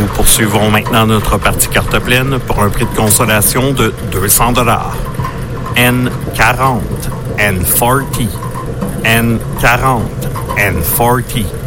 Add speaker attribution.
Speaker 1: poursuivons maintenant notre partie carte pleine pour un prix de consolation de 200 $. N40, N40, N40, N40.